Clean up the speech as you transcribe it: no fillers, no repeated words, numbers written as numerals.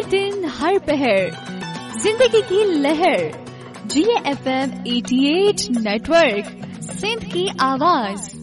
हर दिन हर पहर जिंदगी की लहर, GFM 88 नेटवर्क, सिंध की आवाज।